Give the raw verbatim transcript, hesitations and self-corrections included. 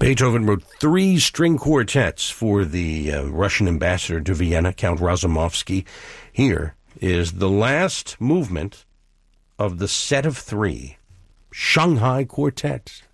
Beethoven wrote three string quartets for the uh, Russian ambassador to Vienna, Count Razumovsky. Here is the last movement of the set of three, Shanghai Quartet.